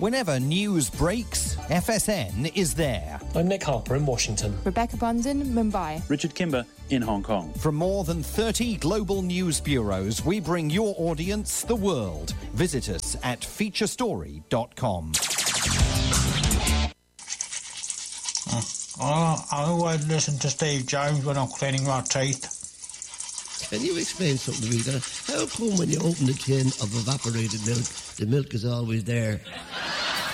Whenever news breaks, FSN is there. I'm Nick Harper in Washington. Rebecca Bundon, Mumbai. Richard Kimber in Hong Kong. From more than 30 global news bureaus, we bring your audience the world. Visit us at featurestory.com. I always listen to Steve Jones when I'm cleaning my teeth. Can you explain something to me? How come when you open the tin of evaporated milk, the milk is always there?